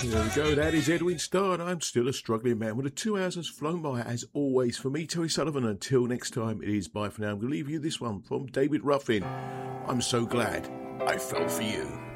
There we go. That is Edwin Starr. I'm still a struggling man. Well, the 2 hours has flown by as always. For me, Terry Sullivan, until next time, it is bye for now. I'm going to leave you this one from David Ruffin. I'm so glad I fell for you.